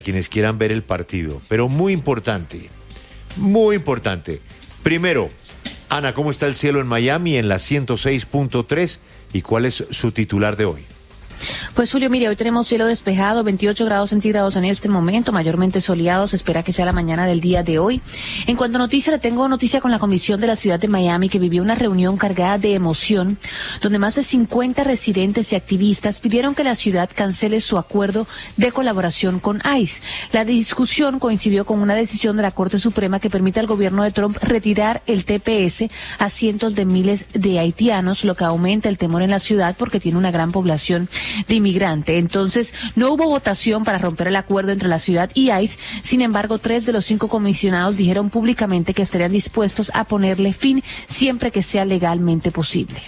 quienes quieran ver el partido, pero muy importante, muy importante. Primero, Ana, ¿cómo está el cielo en Miami en la 106.3 y cuál es su titular de hoy? Pues Julio, mire, hoy tenemos cielo despejado, 28 grados centígrados en este momento, mayormente soleado, se espera que sea la mañana del día de hoy. En cuanto a noticias, le tengo noticia con la Comisión de la Ciudad de Miami, que vivió una reunión cargada de emoción, donde más de 50 residentes y activistas pidieron que la ciudad cancele su acuerdo de colaboración con ICE. La discusión coincidió con una decisión de la Corte Suprema que permite al gobierno de Trump retirar el TPS a cientos de miles de haitianos, lo que aumenta el temor en la ciudad porque tiene una gran población de inmigrante. Entonces, no hubo votación para romper el acuerdo entre la ciudad y ICE. Sin embargo, 3 de los 5 comisionados dijeron públicamente que estarían dispuestos a ponerle fin siempre que sea legalmente posible.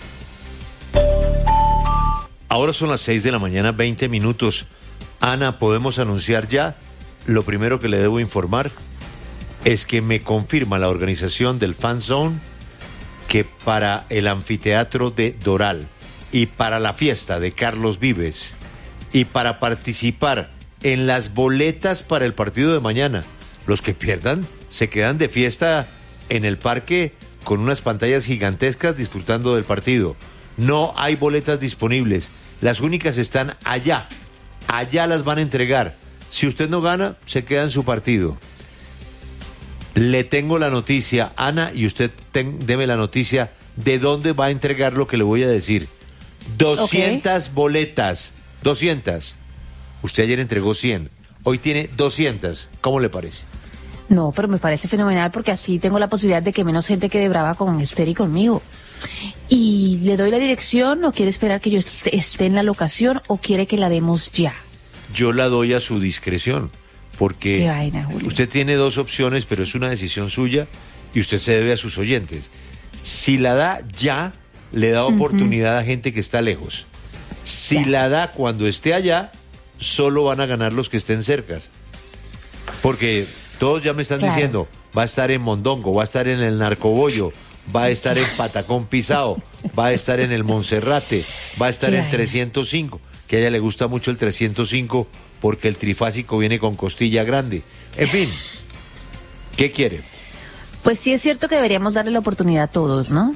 Ahora son las 6 de la mañana, 20 minutos. Ana, ¿podemos anunciar ya? Lo primero que le debo informar es que me confirma la organización del Fan Zone que para el anfiteatro de Doral y para la fiesta de Carlos Vives y para participar en las boletas para el partido de mañana, los que pierdan se quedan de fiesta en el parque con unas pantallas gigantescas disfrutando del partido. No hay boletas disponibles, las únicas están allá las van a entregar. Si usted no gana, se queda en su partido. Le tengo la noticia, Ana, y usted deme la noticia de dónde va a entregar lo que le voy a decir. 200 boletas, 200. Usted ayer entregó 100, hoy tiene 200. ¿Cómo le parece? No, pero me parece fenomenal porque así tengo la posibilidad de que menos gente quede brava con Esther y conmigo. ¿Y le doy la dirección o quiere esperar que yo esté en la locación o quiere que la demos ya? Yo la doy a su discreción, porque Qué vaina, Julio. Usted tiene 2 opciones, pero es una decisión suya y usted se debe a sus oyentes. Si la da ya, le da oportunidad a gente que está lejos. Si la da cuando esté allá, solo van a ganar los que estén cercas. Porque todos ya me están diciendo, va a estar en Mondongo, va a estar en el Narcobollo, va a estar en Patacón Pisao, va a estar en el Monserrate, va a estar en 305, que a ella le gusta mucho el 305 porque el trifásico viene con costilla grande. En fin, ¿qué quiere? Pues sí es cierto que deberíamos darle la oportunidad a todos, ¿no?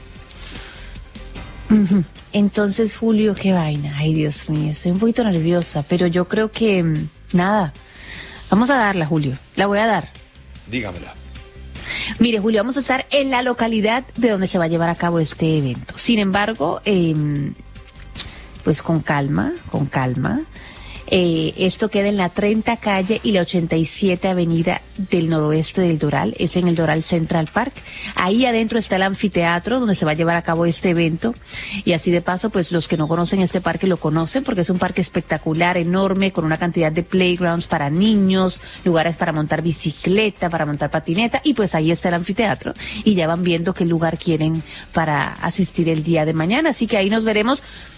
Entonces, Julio, qué vaina. Ay, Dios mío, estoy un poquito nerviosa, pero yo creo que, nada, vamos a darla, Julio, la voy a dar. Dígamela. Mire, Julio, vamos a estar en la localidad de donde se va a llevar a cabo este evento. Sin embargo, pues con calma. Esto queda en la 30 calle y la 87 avenida del noroeste del Doral, es en el Doral Central Park. Ahí adentro está el anfiteatro donde se va a llevar a cabo este evento y así de paso, pues los que no conocen este parque lo conocen porque es un parque espectacular, enorme, con una cantidad de playgrounds para niños, lugares para montar bicicleta, para montar patineta y pues ahí está el anfiteatro y ya van viendo qué lugar quieren para asistir el día de mañana, así que ahí nos veremos.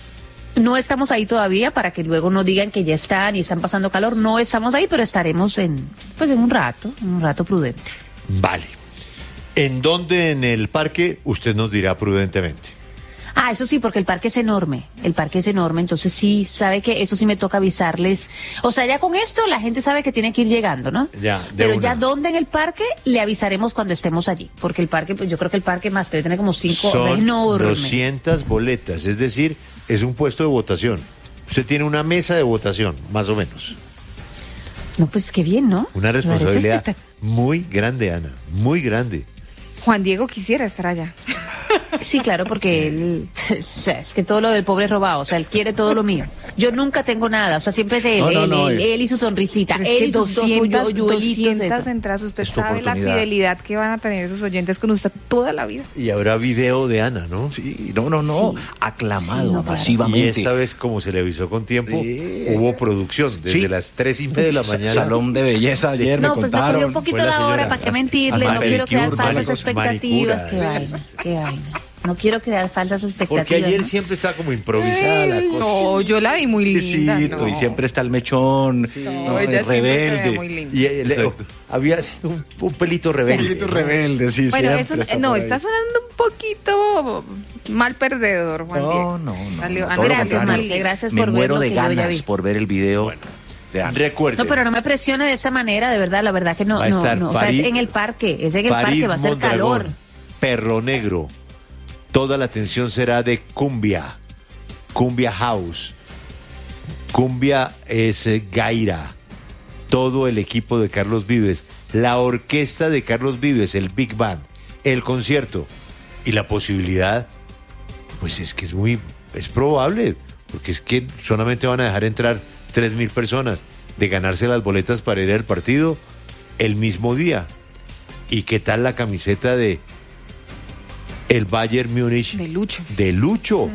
No estamos ahí todavía para que luego no digan que ya están y están pasando calor. No estamos ahí, pero estaremos en un rato prudente. Vale. ¿En dónde en el parque? Usted nos dirá prudentemente. Ah, eso sí, porque el parque es enorme. Entonces sí, sabe que eso sí me toca avisarles. O sea, ya con esto la gente sabe que tiene que ir llegando, ¿no? Ya, pero una. Ya dónde en el parque le avisaremos cuando estemos allí. Porque el parque, pues yo creo que el parque más debe tener como 5, son enorme. 200 boletas, es decir, es un puesto de votación. Usted tiene una mesa de votación, más o menos. No, pues qué bien, ¿no? Una responsabilidad muy grande, Ana, muy grande. Juan Diego quisiera estar allá. Sí, claro, porque él, o sea, es que todo lo del pobre es robado, o sea, él quiere todo lo mío. Yo nunca tengo nada, o sea, siempre es él y su sonrisita, pero él es que y sus 200 entradas, usted sabe la fidelidad que van a tener esos oyentes con usted toda la vida. Y habrá video de Ana, ¿no? Sí, no, sí. Aclamado sí, masivamente. Y esta vez, como se le avisó con tiempo, hubo producción desde las 3:30 de la mañana. Salón de belleza ayer me contaron. No, pues me cogió un poquito la hora, ¿para qué mentirle? No quiero crear falsas expectativas. Qué vaina. No quiero crear falsas expectativas. Porque ayer siempre está como improvisada la cosa. No, yo la vi muy linda. Y siempre está el mechón, ella rebelde. Se ve muy linda. Y había un pelito rebelde. Un pelito rebelde, sí. Bueno, eso está sonando un poquito mal perdedor, Juan Diego. No. Salió, gracias por me ver muero lo de que yo ya ganas vi. por ver el video. Recuerden. No, pero no me presione de esta manera, de verdad, la verdad que no. Va a estar no. Farid, o sea, es en el parque, va a ser Mondragón, calor. Perro Negro. Toda la atención será de Cumbia House. Cumbia es Gaira. Todo el equipo de Carlos Vives, la orquesta de Carlos Vives, el Big Band, el concierto y la posibilidad, pues es que es probable, porque es que solamente van a dejar entrar 3,000 personas, de ganarse las boletas para ir al partido el mismo día. ¿Y qué tal la camiseta de el Bayern Múnich? De Lucho.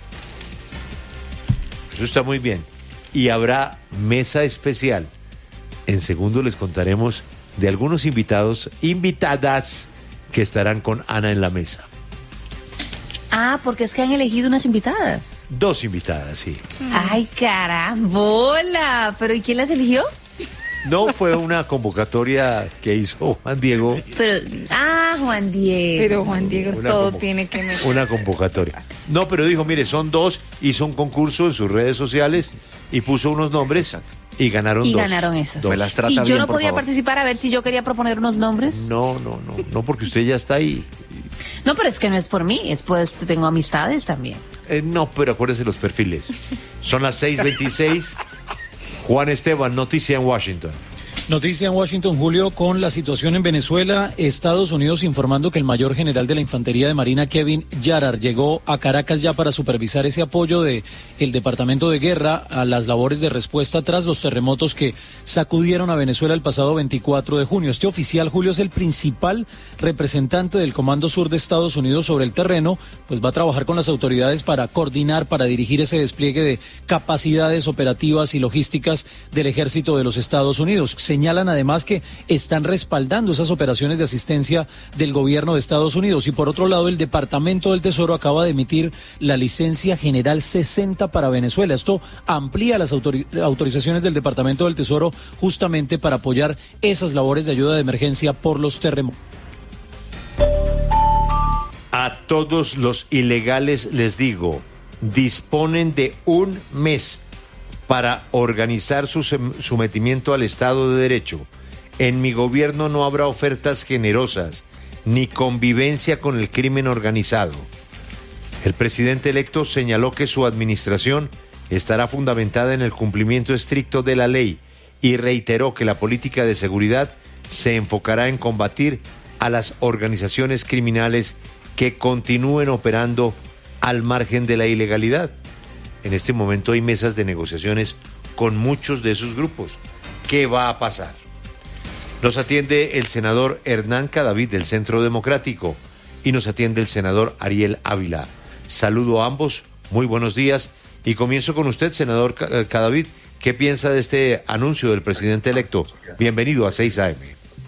Eso está muy bien. Y habrá mesa especial. En segundo les contaremos de algunos invitadas que estarán con Ana en la mesa. Porque es que han elegido unas invitadas. 2 invitadas, sí. Ay, carambola. ¿Pero y quién las eligió? No, fue una convocatoria que hizo Juan Diego. Juan Diego. Pero Juan Diego todo tiene que meter. Una convocatoria. No, pero dijo, mire, son 2, hizo un concurso en sus redes sociales y puso unos nombres y ganaron 2. Y ganaron esas. ¿Y yo no podía participar a ver si yo quería proponer unos nombres? No, porque usted ya está ahí. No, pero es que no es por mí, es pues tengo amistades también. No, pero acuérdese los perfiles. Son las 6:26. Juan Esteban, noticia en Washington. Noticia en Washington, Julio, con la situación en Venezuela. Estados Unidos informando que el mayor general de la Infantería de Marina, Kevin Yarad, llegó a Caracas ya para supervisar ese apoyo del Departamento de Guerra a las labores de respuesta tras los terremotos que sacudieron a Venezuela el pasado 24 de junio. Este oficial, Julio, es el principal representante del Comando Sur de Estados Unidos sobre el terreno, pues va a trabajar con las autoridades para coordinar, para dirigir ese despliegue de capacidades operativas y logísticas del Ejército de los Estados Unidos. Señalan además que están respaldando esas operaciones de asistencia del gobierno de Estados Unidos. Y por otro lado, el Departamento del Tesoro acaba de emitir la licencia general 60 para Venezuela. Esto amplía las autorizaciones del Departamento del Tesoro justamente para apoyar esas labores de ayuda de emergencia por los terremotos. A todos los ilegales les digo, disponen de 1 mes para organizar su sometimiento al Estado de Derecho. En mi gobierno no habrá ofertas generosas ni convivencia con el crimen organizado. El presidente electo señaló que su administración estará fundamentada en el cumplimiento estricto de la ley y reiteró que la política de seguridad se enfocará en combatir a las organizaciones criminales que continúen operando al margen de la ilegalidad. En este momento hay mesas de negociaciones con muchos de esos grupos. ¿Qué va a pasar? Nos atiende el senador Hernán Cadavid del Centro Democrático y nos atiende el senador Ariel Ávila. Saludo a ambos, muy buenos días y comienzo con usted, senador Cadavid. ¿Qué piensa de este anuncio del presidente electo? Bienvenido a 6 AM.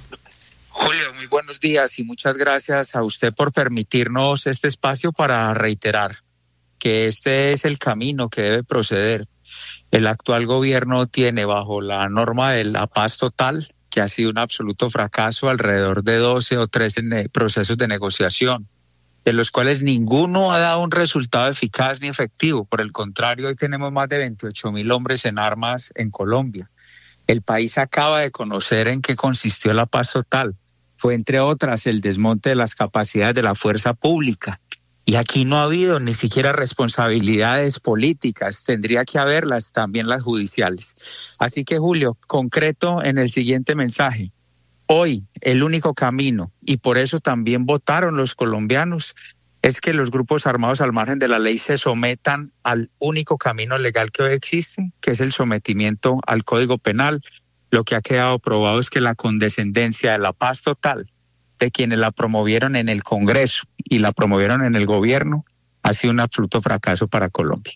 Julio, muy buenos días y muchas gracias a usted por permitirnos este espacio para reiterar que este es el camino que debe proceder. El actual gobierno tiene bajo la norma de la paz total, que ha sido un absoluto fracaso, alrededor de 12 o 13 procesos de negociación, de los cuales ninguno ha dado un resultado eficaz ni efectivo. Por el contrario, hoy tenemos más de 28,000 hombres en armas en Colombia. El país acaba de conocer en qué consistió la paz total. Fue, entre otras, el desmonte de las capacidades de la fuerza pública. Y aquí no ha habido ni siquiera responsabilidades políticas, tendría que haberlas también las judiciales. Así que, Julio, concreto en el siguiente mensaje. Hoy el único camino, y por eso también votaron los colombianos, es que los grupos armados al margen de la ley se sometan al único camino legal que hoy existe, que es el sometimiento al Código Penal. Lo que ha quedado probado es que la condescendencia de la paz total de quienes la promovieron en el Congreso y la promovieron en el gobierno ha sido un absoluto fracaso para Colombia.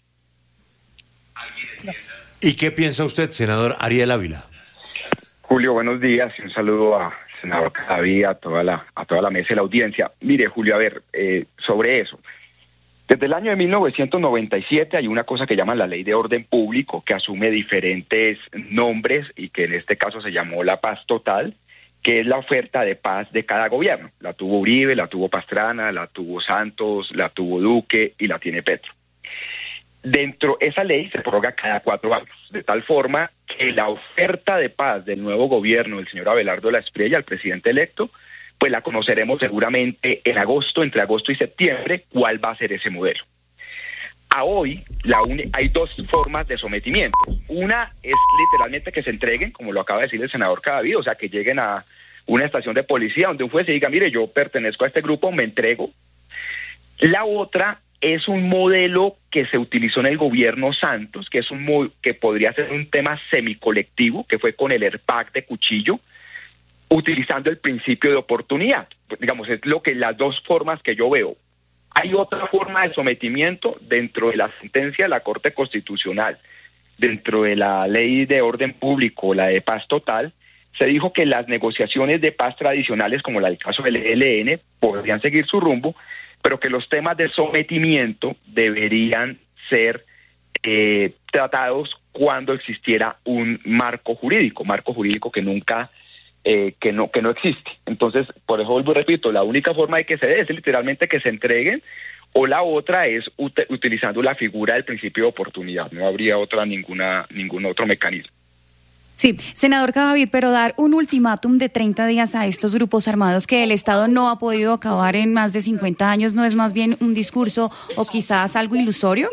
¿Y qué piensa usted, senador Ariel Ávila? Julio, buenos días y un saludo a senador Cadavid, a toda la mesa y la audiencia. Mire, Julio, a ver, sobre eso. Desde el año de 1997 hay una cosa que llaman la Ley de Orden Público, que asume diferentes nombres y que en este caso se llamó la paz total, que es la oferta de paz de cada gobierno. La tuvo Uribe, la tuvo Pastrana, la tuvo Santos, la tuvo Duque y la tiene Petro. Dentro de esa ley se prorroga cada 4 años, de tal forma que la oferta de paz del nuevo gobierno del señor Abelardo de la Espriella, el presidente electo, pues la conoceremos seguramente en agosto, entre agosto y septiembre, cuál va a ser ese modelo. A hoy hay 2 formas de sometimiento. Una es literalmente que se entreguen, como lo acaba de decir el senador Cadavid, o sea, que lleguen a una estación de policía donde un juez se diga, mire, yo pertenezco a este grupo, me entrego. La otra es un modelo que se utilizó en el gobierno Santos, que es que podría ser un tema semicolectivo, que fue con el ERPAC de Cuchillo, utilizando el principio de oportunidad. Digamos, es las 2 formas que yo veo. Hay otra forma de sometimiento dentro de la sentencia de la Corte Constitucional, dentro de la Ley de Orden Público, la de paz total. Se dijo que las negociaciones de paz tradicionales, como el caso del ELN, podrían seguir su rumbo, pero que los temas de sometimiento deberían ser tratados cuando existiera un marco jurídico que nunca que no existe. Entonces, por eso vuelvo y repito, la única forma de que se dé es literalmente que se entreguen, o la otra es utilizando la figura del principio de oportunidad. No habría ningún otro mecanismo. Sí, senador Cadavid, pero dar un ultimátum de 30 días a estos grupos armados que el Estado no ha podido acabar en más de 50 años, ¿no es más bien un discurso o quizás algo ilusorio?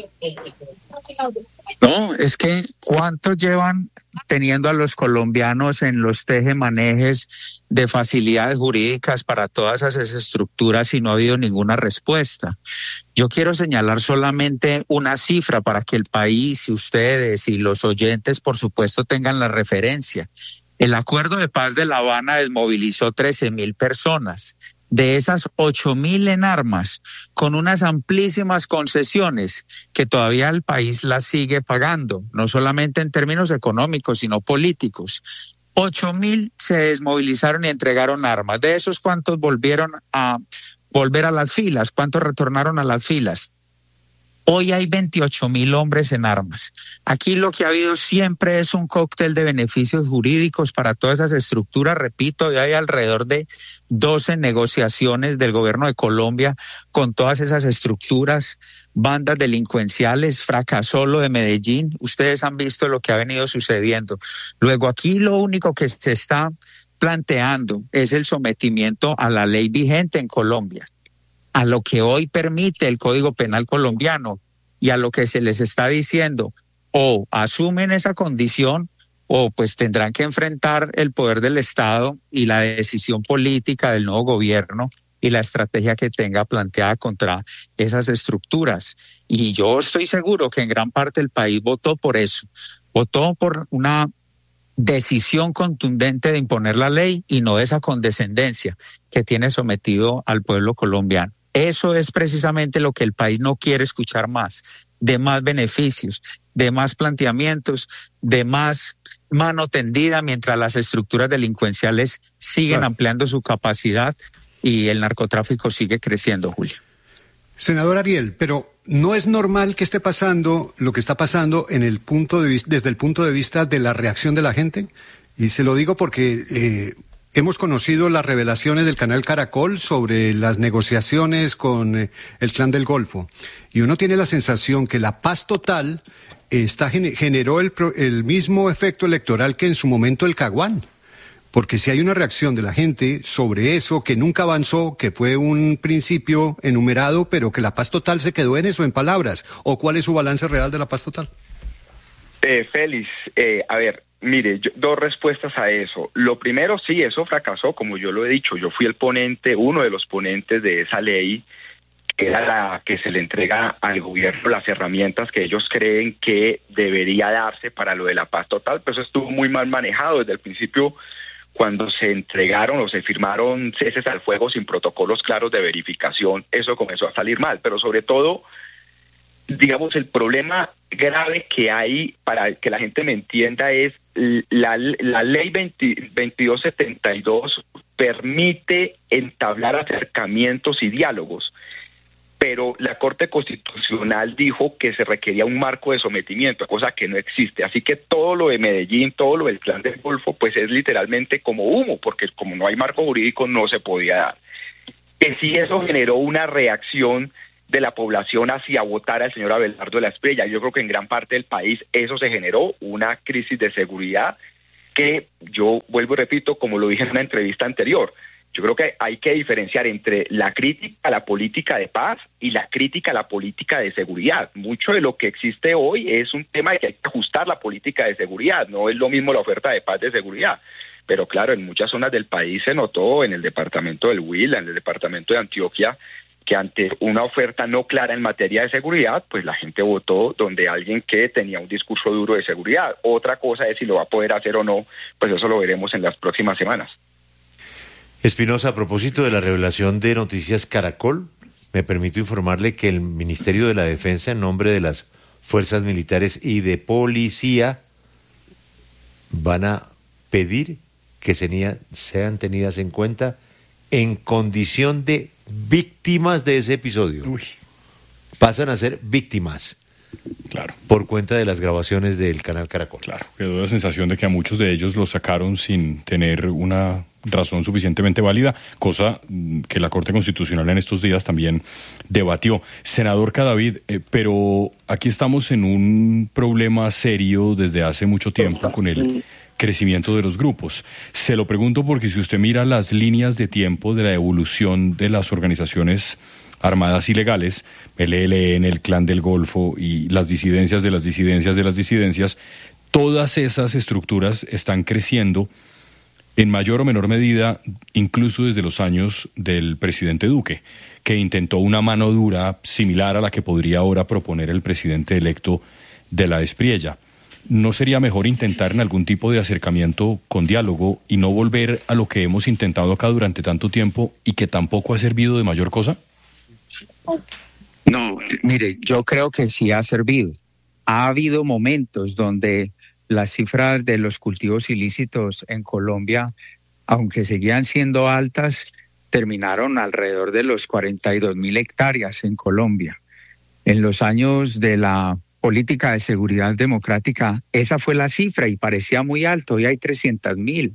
No, es que ¿cuánto llevan teniendo a los colombianos en los tejemanejes de facilidades jurídicas para todas esas estructuras y no ha habido ninguna respuesta? Yo quiero señalar solamente una cifra para que el país y ustedes y los oyentes, por supuesto, tengan la referencia. El Acuerdo de Paz de La Habana desmovilizó 13.000 personas. De esas 8.000 en armas, con unas amplísimas concesiones que todavía el país las sigue pagando, no solamente en términos económicos, sino políticos. 8.000 se desmovilizaron y entregaron armas. De esos, ¿cuántos volver a las filas? ¿Cuántos retornaron a las filas? Hoy hay 28.000 hombres en armas. Aquí lo que ha habido siempre es un cóctel de beneficios jurídicos para todas esas estructuras. Repito, hoy hay alrededor de 12 negociaciones del gobierno de Colombia con todas esas estructuras, bandas delincuenciales. Fracasó lo de Medellín. Ustedes han visto lo que ha venido sucediendo. Luego, aquí lo único que se está planteando es el sometimiento a la ley vigente en Colombia, a lo que hoy permite el Código Penal colombiano y a lo que se les está diciendo, o asumen esa condición o pues tendrán que enfrentar el poder del Estado y la decisión política del nuevo gobierno y la estrategia que tenga planteada contra esas estructuras. Y yo estoy seguro que en gran parte del país votó por eso, votó por una decisión contundente de imponer la ley y no esa condescendencia que tiene sometido al pueblo colombiano. Eso es precisamente lo que el país no quiere escuchar más, de más beneficios, de más planteamientos, de más mano tendida mientras las estructuras delincuenciales siguen ampliando su capacidad y el narcotráfico sigue creciendo, Julio. Senador Ariel, pero no es normal que esté pasando lo que está pasando desde el punto de vista de la reacción de la gente, y se lo digo porque hemos conocido las revelaciones del canal Caracol sobre las negociaciones con el Clan del Golfo, y uno tiene la sensación que la paz total generó el mismo efecto electoral que en su momento el Caguán, porque si hay una reacción de la gente sobre eso que nunca avanzó, que fue un principio enumerado, pero que la paz total se quedó en eso, en palabras, ¿o cuál es su balance real de la paz total? Félix, a ver, mire, 2 respuestas a eso. Lo primero, sí, eso fracasó, como yo lo he dicho. Yo fui uno de los ponentes de esa ley, que era la que se le entrega al gobierno las herramientas que ellos creen que debería darse para lo de la paz total, pero eso estuvo muy mal manejado desde el principio. Cuando se entregaron o se firmaron ceses al fuego sin protocolos claros de verificación, eso comenzó a salir mal. Pero sobre todo, digamos, el problema grave que hay, para que la gente me entienda, es la ley 2272 permite entablar acercamientos y diálogos, pero la Corte Constitucional dijo que se requería un marco de sometimiento, cosa que no existe. Así que todo lo de Medellín, todo lo del Clan del Golfo, pues es literalmente como humo, porque como no hay marco jurídico no se podía dar. Que sí, eso generó una reacción de la población hacia votar al señor Abelardo de la Espriella. Yo creo que en gran parte del país eso se generó, una crisis de seguridad que yo vuelvo y repito, como lo dije en una entrevista anterior, yo creo que hay que diferenciar entre la crítica a la política de paz y la crítica a la política de seguridad. Mucho de lo que existe hoy es un tema de que hay que ajustar la política de seguridad, no es lo mismo la oferta de paz de seguridad. Pero claro, en muchas zonas del país se notó, en el departamento del Huila, en el departamento de Antioquia, que ante una oferta no clara en materia de seguridad, pues la gente votó donde alguien que tenía un discurso duro de seguridad. Otra cosa es si lo va a poder hacer o no, pues eso lo veremos en las próximas semanas. Espinosa, a propósito de la revelación de Noticias Caracol, me permito informarle que el Ministerio de la Defensa, en nombre de las fuerzas militares y de policía, van a pedir que sean tenidas en cuenta en condición de víctimas de ese episodio. Uy. Pasan a ser víctimas. Claro. Por cuenta de las grabaciones del canal Caracol. Claro, quedó la sensación de que a muchos de ellos los sacaron sin tener una razón suficientemente válida, cosa que la Corte Constitucional en estos días también debatió. Senador Cadavid, pero aquí estamos en un problema serio desde hace mucho tiempo con el crecimiento de los grupos. Se lo pregunto porque si usted mira las líneas de tiempo de la evolución de las organizaciones armadas ilegales, el ELN, el Clan del Golfo y las disidencias de las disidencias de las disidencias, todas esas estructuras están creciendo en mayor o menor medida, incluso desde los años del presidente Duque, que intentó una mano dura similar a la que podría ahora proponer el presidente electo de la Espriella. ¿No sería mejor intentar en algún tipo de acercamiento con diálogo y no volver a lo que hemos intentado acá durante tanto tiempo y que tampoco ha servido de mayor cosa? No, mire, yo creo que sí ha servido. Ha habido momentos donde las cifras de los cultivos ilícitos en Colombia, aunque seguían siendo altas, terminaron alrededor de los 42.000 hectáreas en Colombia. En los años de la política de seguridad democrática, esa fue la cifra y parecía muy alto, hoy hay 300.000.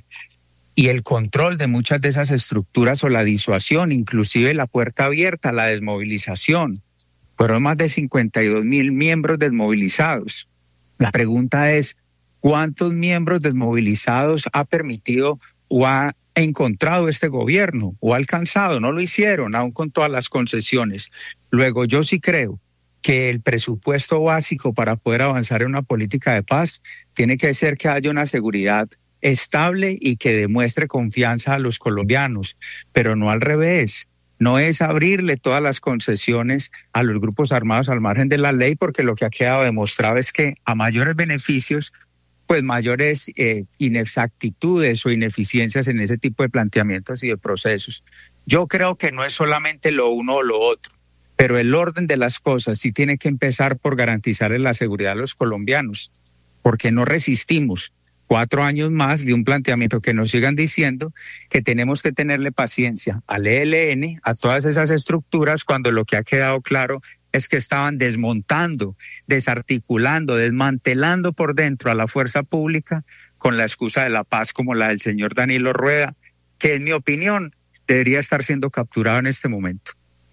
Y el control de muchas de esas estructuras o la disuasión, inclusive la puerta abierta, la desmovilización, fueron más de 52.000 miembros desmovilizados. La pregunta es, ¿cuántos miembros desmovilizados ha permitido o ha encontrado este gobierno o ha alcanzado? No lo hicieron, aún con todas las concesiones. Luego, yo sí creo que el presupuesto básico para poder avanzar en una política de paz tiene que ser que haya una seguridad estable y que demuestre confianza a los colombianos, pero no al revés. No es abrirle todas las concesiones a los grupos armados al margen de la ley, porque lo que ha quedado demostrado es que a mayores beneficios, pues mayores inexactitudes o ineficiencias en ese tipo de planteamientos y de procesos. Yo creo que no es solamente lo uno o lo otro, pero el orden de las cosas sí tiene que empezar por garantizarle la seguridad a los colombianos, porque no resistimos 4 años más de un planteamiento que nos sigan diciendo que tenemos que tenerle paciencia al ELN, a todas esas estructuras, cuando lo que ha quedado claro es que estaban desmontando, desarticulando, desmantelando por dentro a la fuerza pública con la excusa de la paz como la del señor Danilo Rueda, que en mi opinión debería estar siendo capturado en este momento.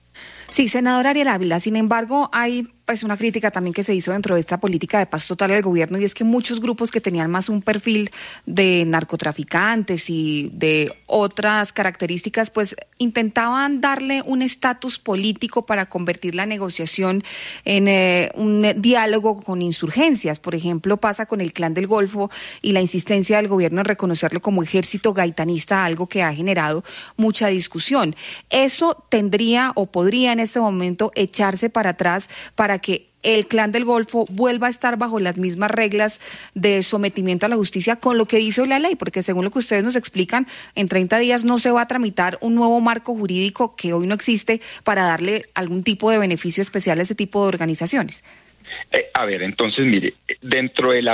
Sí, senador Ariel Ávila, sin embargo, hay pues una crítica también que se hizo dentro de esta política de paz total del gobierno, y es que muchos grupos que tenían más un perfil de narcotraficantes y de otras características, pues intentaban darle un estatus político para convertir la negociación en un diálogo con insurgencias. Por ejemplo, pasa con el Clan del Golfo y la insistencia del gobierno en reconocerlo como ejército gaitanista, algo que ha generado mucha discusión. ¿Eso tendría o podría en este momento echarse para atrás para que el Clan del Golfo vuelva a estar bajo las mismas reglas de sometimiento a la justicia con lo que dice la ley? Porque según lo que ustedes nos explican, en 30 días no se va a tramitar un nuevo marco jurídico que hoy no existe para darle algún tipo de beneficio especial a ese tipo de organizaciones. A ver, entonces, mire, dentro de la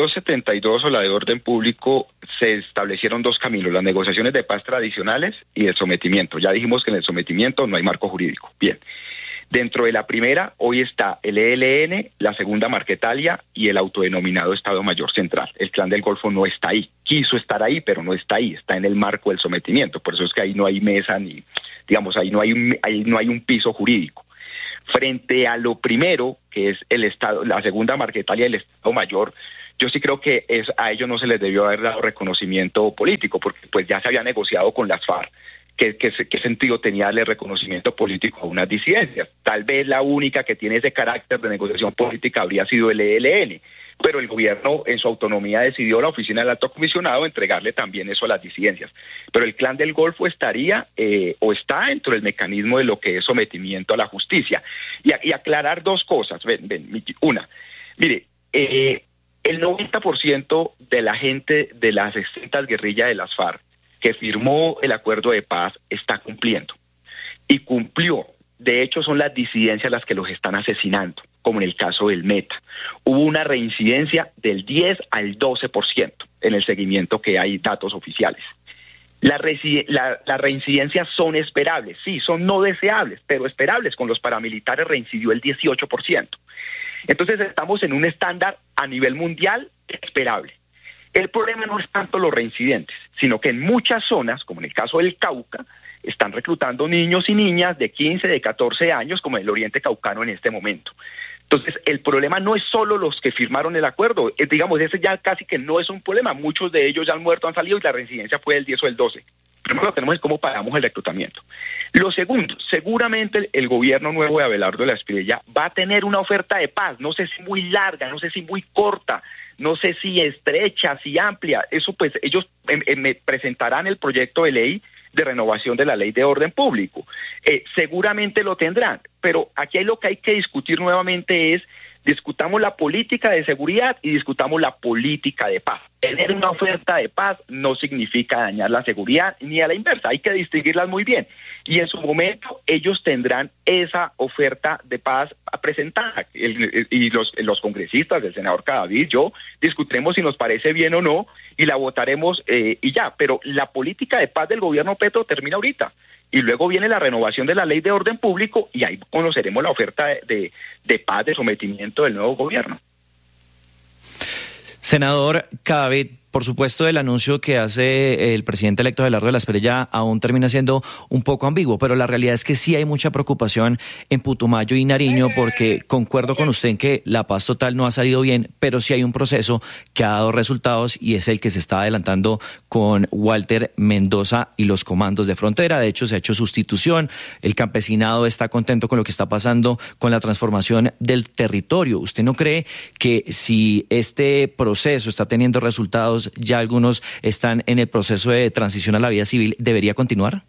2272 o la de orden público se establecieron 2 caminos, las negociaciones de paz tradicionales y el sometimiento. Ya dijimos que en el sometimiento no hay marco jurídico. Bien. Dentro de la primera, hoy está el ELN, la segunda Marquetalia y el autodenominado Estado Mayor Central. El Clan del Golfo no está ahí. Quiso estar ahí, pero no está ahí. Está en el marco del sometimiento. Por eso es que ahí no hay mesa ni, digamos, ahí no hay un piso jurídico. frente a lo primero, que es el Estado, la segunda Marquetalia del Estado Mayor, yo sí creo que a ellos no se les debió haber dado reconocimiento político, porque pues ya se había negociado con las FARC. ¿Qué sentido tenía darle reconocimiento político a unas disidencias? Tal vez la única que tiene ese carácter de negociación política habría sido el ELN, pero el gobierno en su autonomía decidió, la oficina del alto comisionado, entregarle también eso a las disidencias. Pero el Clan del Golfo estaría o está dentro del mecanismo de lo que es sometimiento a la justicia. Y aclarar dos cosas. Una, mire, el 90% de la gente de las extintas guerrillas de las FARC que firmó el acuerdo de paz está cumpliendo. Y cumplió. De hecho, son las disidencias las que los están asesinando, como en el caso del Meta. Hubo una reincidencia del 10 al 12% en el seguimiento que hay datos oficiales. Las reincidencias son esperables, sí, son no deseables, pero esperables. Con los paramilitares reincidió el 18%. Entonces estamos en un estándar a nivel mundial esperable. El problema no es tanto los reincidentes, sino que en muchas zonas, como en el caso del Cauca, están reclutando niños y niñas de 15, de 14 años, como en el Oriente Caucano en este momento. Entonces, el problema no es solo los que firmaron el acuerdo, digamos, ese ya casi que no es un problema, muchos de ellos ya han muerto, han salido y la reincidencia fue del 10 o el 12. Primero lo tenemos es cómo paramos el reclutamiento. Lo segundo, seguramente el gobierno nuevo de Abelardo de la Espriella va a tener una oferta de paz, no sé si muy larga, no sé si muy corta, no sé si estrecha, si amplia. Eso pues ellos me presentarán el proyecto de ley de renovación de la ley de orden público. Seguramente lo tendrán, pero aquí lo que hay que discutir nuevamente es, discutamos la política de seguridad y discutamos la política de paz. Tener una oferta de paz no significa dañar la seguridad ni a la inversa, hay que distinguirlas muy bien. Y en su momento ellos tendrán esa oferta de paz presentada. Y los congresistas, el senador Cadavid, yo, discutiremos si nos parece bien o no y la votaremos y ya. Pero la política de paz del gobierno Petro termina ahorita. Y luego viene la renovación de la ley de orden público y ahí conoceremos la oferta de paz, de sometimiento del nuevo gobierno. Senador Cadavid, por supuesto, el anuncio que hace el presidente electo Abelardo de la Espriella aún termina siendo un poco ambiguo, pero la realidad es que sí hay mucha preocupación en Putumayo y Nariño, porque concuerdo con usted en que la paz total no ha salido bien, pero sí hay un proceso que ha dado resultados y es el que se está adelantando con Walter Mendoza y los comandos de frontera. De hecho, se ha hecho sustitución, el campesinado está contento con lo que está pasando con la transformación del territorio. ¿Usted no cree que si este proceso está teniendo resultados, ya algunos están en el proceso de transición a la vida civil, debería continuar?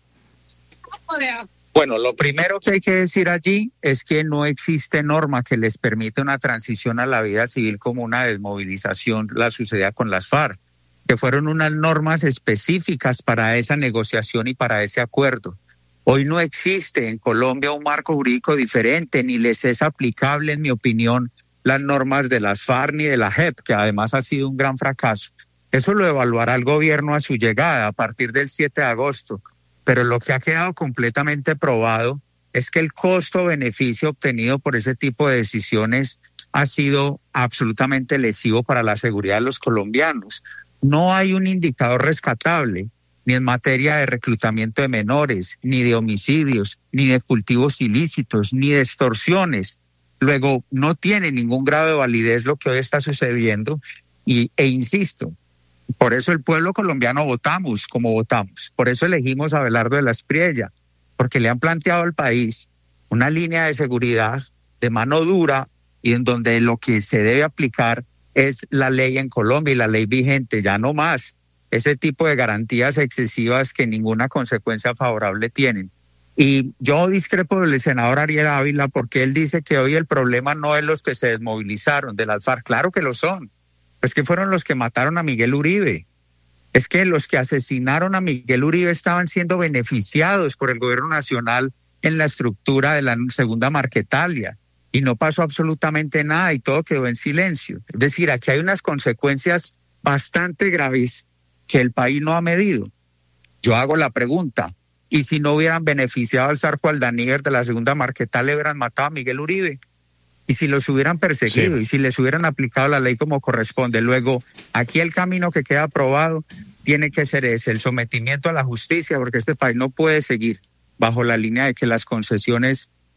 Bueno, lo primero que hay que decir allí es que no existe norma que les permita una transición a la vida civil como una desmovilización, la sucedía con las FARC, que fueron unas normas específicas para esa negociación y para ese acuerdo. Hoy no existe en Colombia un marco jurídico diferente, ni les es aplicable, en mi opinión, las normas de las FARC ni de la JEP, que además ha sido un gran fracaso. Eso lo evaluará el gobierno a su llegada a partir del 7 de agosto. Pero lo que ha quedado completamente probado es que el costo-beneficio obtenido por ese tipo de decisiones ha sido absolutamente lesivo para la seguridad de los colombianos. No hay un indicador rescatable, ni en materia de reclutamiento de menores, ni de homicidios, ni de cultivos ilícitos, ni de extorsiones. Luego, no tiene ningún grado de validez lo que hoy está sucediendo e insisto, por eso el pueblo colombiano votamos como votamos, por eso elegimos a Abelardo de la Espriella, porque le han planteado al país una línea de seguridad de mano dura y en donde lo que se debe aplicar es la ley en Colombia y la ley vigente, ya no más ese tipo de garantías excesivas que ninguna consecuencia favorable tienen. Y yo discrepo del senador Ariel Ávila porque él dice que hoy el problema no es los que se desmovilizaron de las FARC. Claro que lo son. Pues que fueron los que mataron a Miguel Uribe. Es que los que asesinaron a Miguel Uribe estaban siendo beneficiados por el gobierno nacional en la estructura de la segunda Marquetalia y no pasó absolutamente nada y todo quedó en silencio. Es decir, aquí hay unas consecuencias bastante graves que el país no ha medido. Yo hago la pregunta, ¿y si no hubieran beneficiado al Zarco Aldaníver de la segunda Marquetalia, hubieran matado a Miguel Uribe? Y si los hubieran perseguido, sí, y si les hubieran aplicado la ley como corresponde. Luego, aquí el camino que queda aprobado tiene que ser ese, el sometimiento a la justicia, porque este país no puede seguir bajo la línea de que las concesiones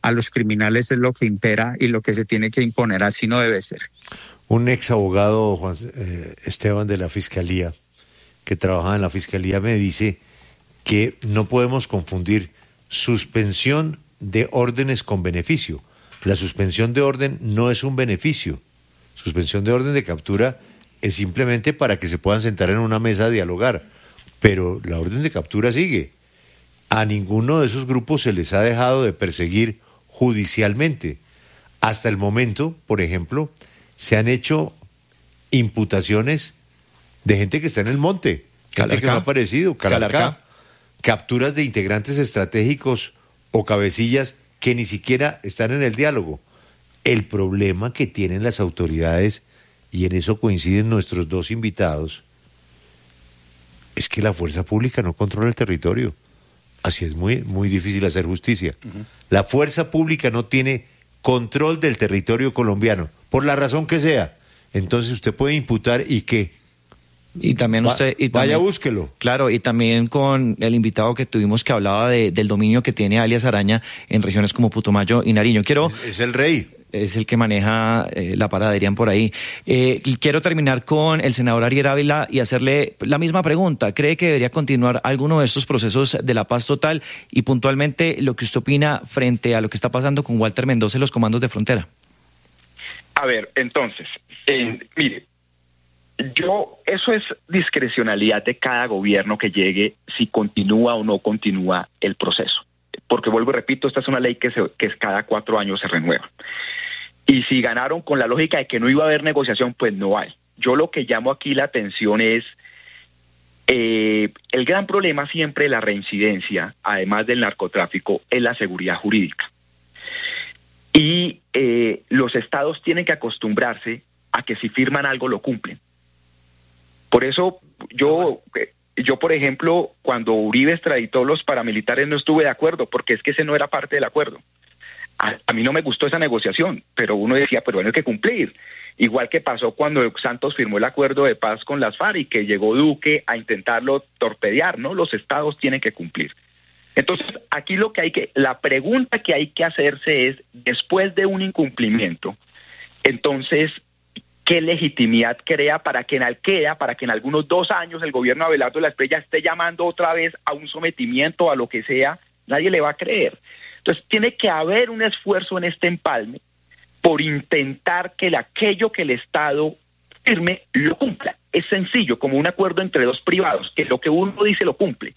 a los criminales es lo que impera y lo que se tiene que imponer, así no debe ser. Un ex abogado, Esteban, de la Fiscalía, que trabajaba en la Fiscalía, me dice que no podemos confundir suspensión de órdenes con beneficio. La suspensión de orden no es un beneficio. Suspensión de orden de captura es simplemente para que se puedan sentar en una mesa a dialogar, pero la orden de captura sigue. A ninguno de esos grupos se les ha dejado de perseguir judicialmente. Hasta el momento, por ejemplo, se han hecho imputaciones de gente que está en el monte, gente que no ha aparecido, Calarcá, capturas de integrantes estratégicos o cabecillas que ni siquiera están en el diálogo. El problema que tienen las autoridades, y en eso coinciden nuestros dos invitados, es que la fuerza pública no controla el territorio. Así es muy difícil hacer justicia. La fuerza pública no tiene control del territorio colombiano, por la razón que sea. Entonces usted puede imputar y ¿qué? Y también usted... vaya, búsquelo. Claro, y también con el invitado que tuvimos que hablaba del dominio que tiene alias Araña en regiones como Putumayo y Nariño. Es el rey. Es el que maneja la parada, dirían por ahí. Quiero terminar con el senador Ariel Ávila y hacerle la misma pregunta. ¿Cree que debería continuar alguno de estos procesos de la paz total? Y puntualmente, lo que usted opina frente a lo que está pasando con Walter Mendoza y los comandos de frontera. A ver, entonces, mire, eso es discrecionalidad de cada gobierno que llegue, si continúa o no continúa el proceso. Porque vuelvo y repito, esta es una ley que cada 4 años se renueva. Y si ganaron con la lógica de que no iba a haber negociación, pues no hay. Yo lo que llamo aquí la atención es el gran problema siempre de la reincidencia, además del narcotráfico, es la seguridad jurídica. Y los estados tienen que acostumbrarse a que si firman algo lo cumplen. Por eso yo, por ejemplo, cuando Uribe extraditó los paramilitares no estuve de acuerdo, porque es que ese no era parte del acuerdo. A mí no me gustó esa negociación, pero uno decía, pero bueno, hay que cumplir. Igual que pasó cuando Santos firmó el acuerdo de paz con las FARC y que llegó Duque a intentarlo torpedear, ¿no? Los estados tienen que cumplir. Entonces, aquí la pregunta que hay que hacerse es, después de un incumplimiento, entonces, ¿qué legitimidad crea para que en algunos 2 años el gobierno de Abelardo de la Espriella esté llamando otra vez a un sometimiento, a lo que sea? Nadie le va a creer. Entonces, tiene que haber un esfuerzo en este empalme por intentar que aquello que el Estado firme lo cumpla. Es sencillo, como un acuerdo entre dos privados, que lo que uno dice lo cumple.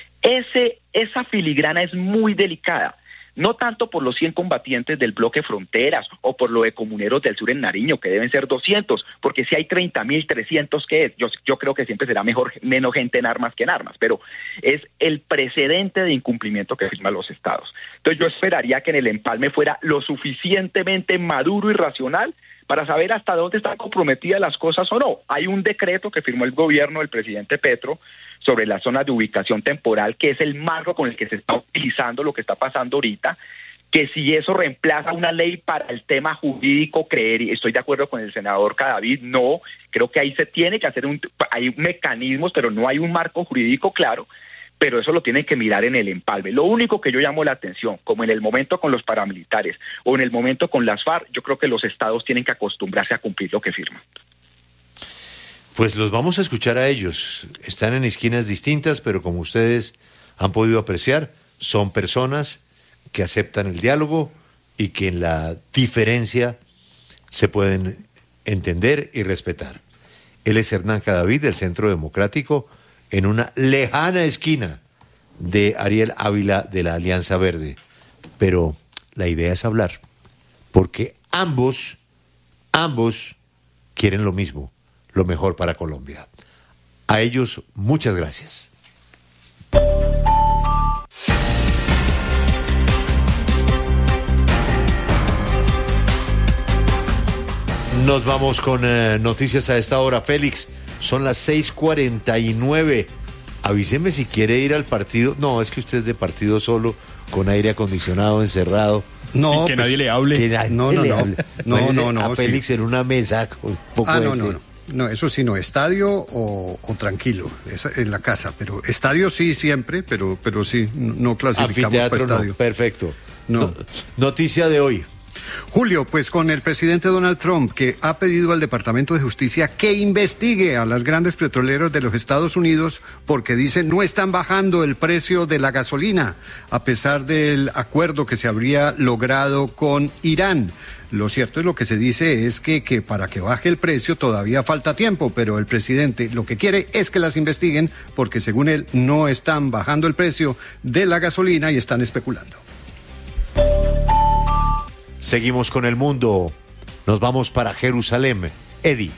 Esa filigrana es muy delicada, no tanto por los 100 combatientes del bloque Fronteras o por lo de comuneros del sur en Nariño, que deben ser 200, porque si hay 30.300, ¿qué es? Yo creo que siempre será menos gente en armas que en armas, pero es el precedente de incumplimiento que firman los estados. Entonces yo esperaría que en el empalme fuera lo suficientemente maduro y racional para saber hasta dónde están comprometidas las cosas o no. Hay un decreto que firmó el gobierno del presidente Petro sobre las zonas de ubicación temporal, que es el marco con el que se está utilizando lo que está pasando ahorita, que si eso reemplaza una ley para el tema jurídico, y estoy de acuerdo con el senador Cadavid, no, creo que ahí se tiene que hacer hay mecanismos, pero no hay un marco jurídico claro, pero eso lo tienen que mirar en el empalme. Lo único que yo llamo la atención, como en el momento con los paramilitares o en el momento con las FARC, yo creo que los estados tienen que acostumbrarse a cumplir lo que firman. Pues los vamos a escuchar a ellos. Están en esquinas distintas, pero como ustedes han podido apreciar, son personas que aceptan el diálogo y que en la diferencia se pueden entender y respetar. Él es Hernán Cadavid, del Centro Democrático, en una lejana esquina de Ariel Ávila de la Alianza Verde. Pero la idea es hablar, porque ambos quieren lo mismo, lo mejor para Colombia. A ellos, muchas gracias. Nos vamos con noticias a esta hora. Félix, son las 6:49. Avíseme si quiere ir al partido. No, es que usted es de partido solo, con aire acondicionado, encerrado. No, sin que nadie le hable. No. A Félix en una mesa con poco de... No, eso sí, no, estadio o tranquilo, en la casa, pero estadio sí siempre, pero sí, no clasificamos para estadio. No, perfecto. No. Noticia de hoy. Julio, pues con el presidente Donald Trump, que ha pedido al Departamento de Justicia que investigue a las grandes petroleras de los Estados Unidos porque dicen no están bajando el precio de la gasolina, a pesar del acuerdo que se habría logrado con Irán. Lo cierto es lo que se dice es que para que baje el precio todavía falta tiempo, pero el presidente lo que quiere es que las investiguen porque según él no están bajando el precio de la gasolina y están especulando. Seguimos con el mundo. Nos vamos para Jerusalén. Eddie.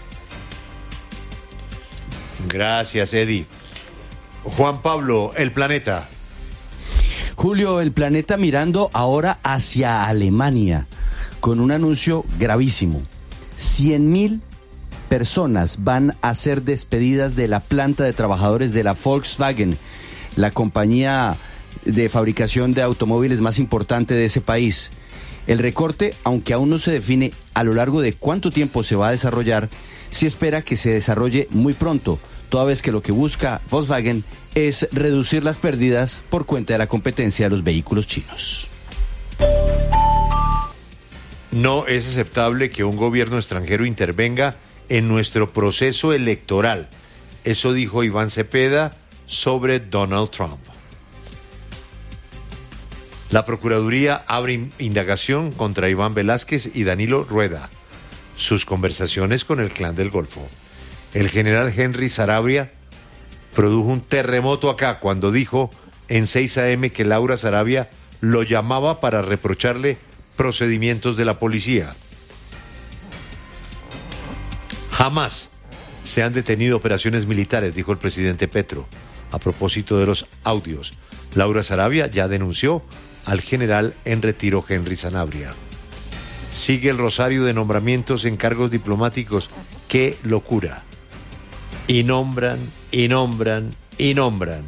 Gracias, Eddie. Juan Pablo, el planeta. Julio, el planeta mirando ahora hacia Alemania con un anuncio gravísimo. 100.000 personas van a ser despedidas de la planta de trabajadores de la Volkswagen, la compañía de fabricación de automóviles más importante de ese país. El recorte, aunque aún no se define a lo largo de cuánto tiempo se va a desarrollar, se espera que se desarrolle muy pronto, toda vez que lo que busca Volkswagen es reducir las pérdidas por cuenta de la competencia de los vehículos chinos. No es aceptable que un gobierno extranjero intervenga en nuestro proceso electoral. Eso dijo Iván Cepeda sobre Donald Trump. La Procuraduría abre indagación contra Iván Velázquez y Danilo Rueda. Sus conversaciones con el Clan del Golfo. El general Henry Sarabia produjo un terremoto acá cuando dijo en 6 AM que Laura Sarabia lo llamaba para reprocharle procedimientos de la policía. Jamás se han detenido operaciones militares, dijo el presidente Petro. A propósito de los audios, Laura Sarabia ya denunció al general en retiro Henry Sanabria. Sigue el rosario de nombramientos en cargos diplomáticos. ¡Qué locura! Y nombran, y nombran, y nombran.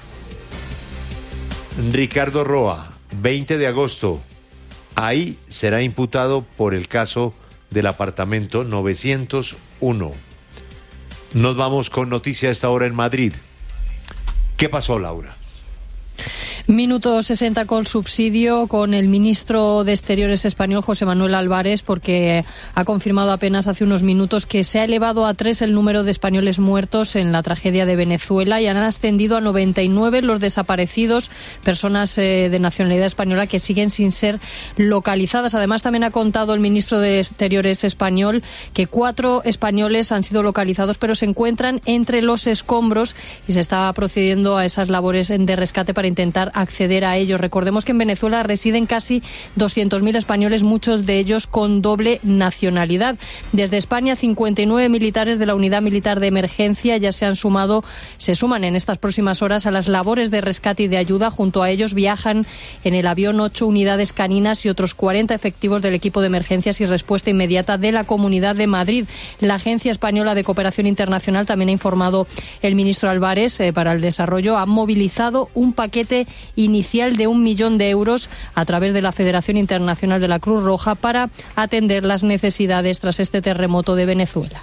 Ricardo Roa, 20 de agosto. Ahí será imputado por el caso del apartamento 901. Nos vamos con noticia a esta hora en Madrid. ¿Qué pasó, Laura? Minuto 60 con subsidio con el ministro de Exteriores español, José Manuel Álvarez, porque ha confirmado apenas hace unos minutos que se ha elevado a 3 el número de españoles muertos en la tragedia de Venezuela y han ascendido a 99 los desaparecidos, personas de nacionalidad española que siguen sin ser localizadas. Además, también ha contado el ministro de Exteriores español que 4 españoles han sido localizados, pero se encuentran entre los escombros y se está procediendo a esas labores de rescate para intentar acceder a ellos. Recordemos que en Venezuela residen casi 200.000 españoles, muchos de ellos con doble nacionalidad. Desde España, 59 militares de la Unidad Militar de Emergencia ya se suman en estas próximas horas a las labores de rescate y de ayuda. Junto a ellos viajan en el avión 8 unidades caninas y otros 40 efectivos del equipo de emergencias y respuesta inmediata de la Comunidad de Madrid. La Agencia Española de Cooperación Internacional, también ha informado el ministro Álvarez, para el desarrollo, ha movilizado un paquete inicial de 1 millón de euros a través de la Federación Internacional de la Cruz Roja para atender las necesidades tras este terremoto de Venezuela.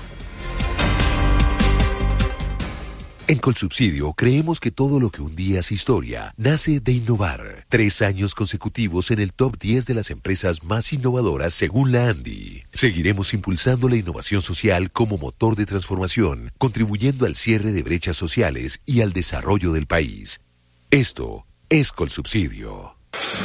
En Colsubsidio creemos que todo lo que un día es historia nace de innovar. 3 años consecutivos en el top 10 de las empresas más innovadoras según la ANDI. Seguiremos impulsando la innovación social como motor de transformación, contribuyendo al cierre de brechas sociales y al desarrollo del país. Esto es Colsubsidio.